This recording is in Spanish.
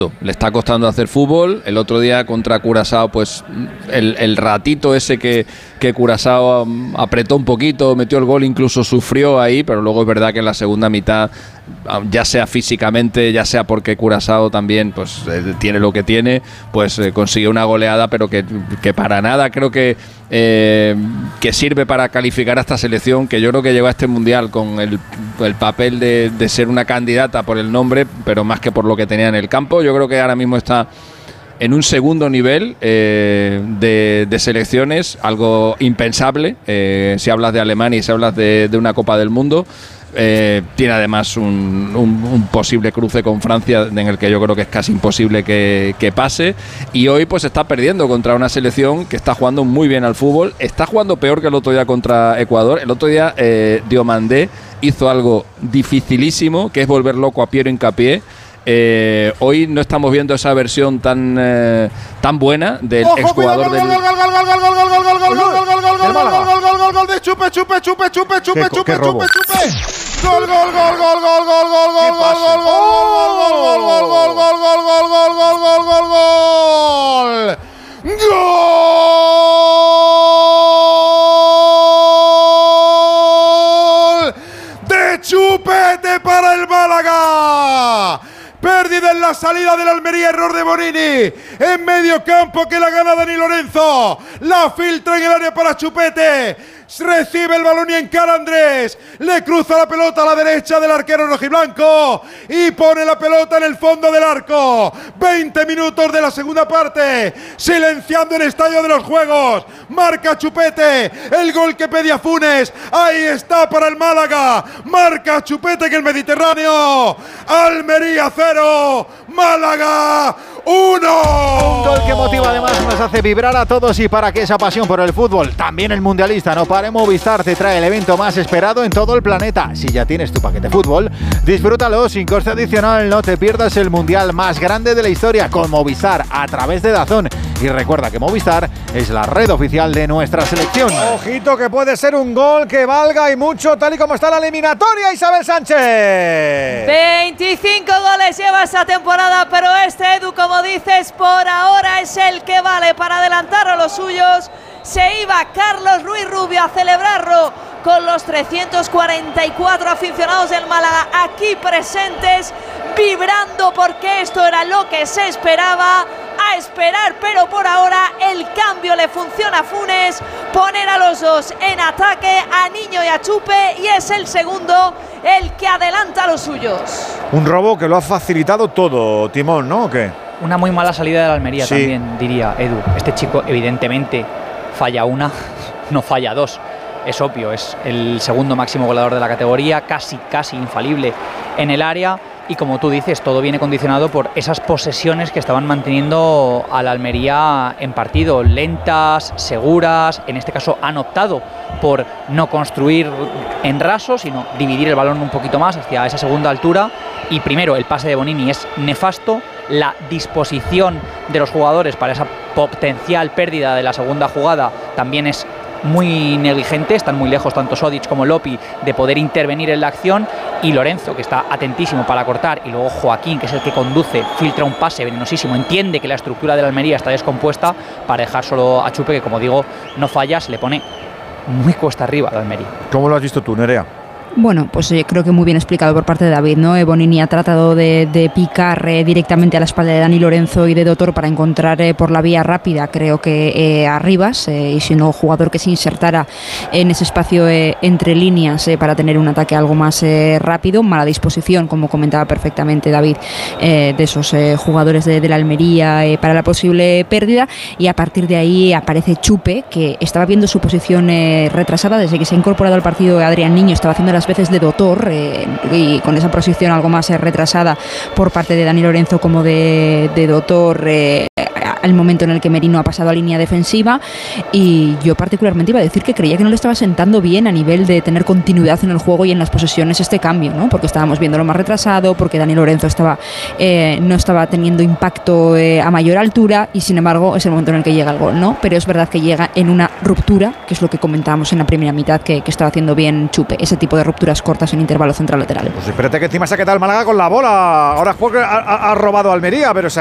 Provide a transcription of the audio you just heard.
Le está costando hacer fútbol. El otro día contra Curazao, pues el ratito ese que Curazao apretó un poquito, metió el gol, incluso sufrió ahí, pero luego es verdad que en la segunda mitad, ya sea físicamente, ya sea porque Curazao también pues tiene lo que tiene, pues consiguió una goleada, pero que para nada creo que sirve para calificar a esta selección, que yo creo que llegó a este mundial con el papel de ser una candidata por el nombre, pero más que por lo que tenía en el campo. Yo creo que ahora mismo está en un segundo nivel de selecciones, algo impensable si hablas de Alemania y si hablas de una Copa del Mundo. Tiene además un posible cruce con Francia, en el que yo creo que es casi imposible que pase, y hoy pues está perdiendo contra una selección que está jugando muy bien al fútbol. Está jugando peor que el otro día contra Ecuador. El otro día Diomandé hizo algo dificilísimo, que es volver loco a Piero Hincapié. Hoy no estamos viendo esa versión tan buena del exjugador del gol de Chupe. Qué robo. Chupete para el Málaga. Pérdida en la salida del Almería, error de Bonini. En medio campo que la gana Dani Lorenzo. La filtra en el área para Chupete. Recibe el balón y encara Andrés. Le cruza la pelota a la derecha del arquero rojiblanco y pone la pelota en el fondo del arco. 20 minutos de la segunda parte. Silenciando el estadio de los Juegos. Marca Chupete. El gol que pedía Funes. Ahí está para el Málaga. Marca Chupete en el Mediterráneo. Almería 0. Málaga 1. Un gol que motiva, además nos hace vibrar a todos, y para que esa pasión por el fútbol, también el mundialista, no pare, Movistar te trae el evento más esperado en todo el planeta. Si ya tienes tu paquete fútbol, disfrútalo sin coste adicional. No te pierdas el mundial más grande de la historia con Movistar a través de DAZN. Y recuerda que Movistar es la red oficial de nuestra selección. Ojito que puede ser un gol que valga y mucho, tal y como está la eliminatoria, Isabel Sánchez. 25 goles lleva esta temporada, pero este, Edu, como dices, por ahora es el que vale para adelantar a los suyos. Se iba Carlos Ruiz Rubio a celebrarlo con los 344 aficionados del Málaga aquí presentes, vibrando, porque esto era lo que se esperaba. A esperar, pero por ahora el cambio le funciona a Funes, poner a los dos en ataque, a Niño y a Chupe, y es el segundo el que adelanta a los suyos. Un robo que lo ha facilitado todo, Timón, ¿no? ¿O qué? Una muy mala salida de la Almería, sí, también, diría Edu. Este chico evidentemente falla una, no falla dos. Es obvio, es el segundo máximo goleador de la categoría, casi infalible en el área. Y como tú dices, todo viene condicionado por esas posesiones que estaban manteniendo a la Almería en partido, lentas, seguras. En este caso han optado por no construir en raso, sino dividir el balón un poquito más hacia esa segunda altura. Y primero, el pase de Bonini es nefasto. La disposición de los jugadores para esa potencial pérdida de la segunda jugada también es muy negligente. Están muy lejos tanto Sodic como Lopi de poder intervenir en la acción, y Lorenzo, que está atentísimo para cortar, y luego Joaquín, que es el que conduce, filtra un pase venenosísimo, entiende que la estructura de la Almería está descompuesta para dejar solo a Chupe, que como digo no falla, se le pone muy cuesta arriba a la Almería. ¿Cómo lo has visto tú, Nerea? Bueno, pues creo que muy bien explicado por parte de David, ¿no? Bonini ha tratado de picar directamente a la espalda de Dani Lorenzo y de Dotor para encontrar por la vía rápida, creo que a Rivas, y si no, jugador que se insertara en ese espacio entre líneas para tener un ataque algo más rápido. Mala disposición, como comentaba perfectamente David, de esos jugadores de la Almería para la posible pérdida, y a partir de ahí aparece Chupe, que estaba viendo su posición retrasada desde que se ha incorporado al partido. Adrián Niño estaba haciendo las veces de Dotor, y con esa posición algo más retrasada por parte de Dani Lorenzo como de Dotor, al momento en el que Merino ha pasado a línea defensiva, y yo particularmente iba a decir que creía que no le estaba sentando bien a nivel de tener continuidad en el juego y en las posesiones este cambio, ¿no? Porque estábamos viéndolo más retrasado, porque Dani Lorenzo no estaba teniendo impacto a mayor altura, y sin embargo es el momento en el que llega el gol, ¿no? Pero es verdad que llega en una ruptura, que es lo que comentábamos en la primera mitad, que estaba haciendo bien Chupe, ese tipo de rupturas cortas en intervalo central lateral. Pues espérate que encima se ha quedado el Málaga con la bola. Ahora ha robado Almería, pero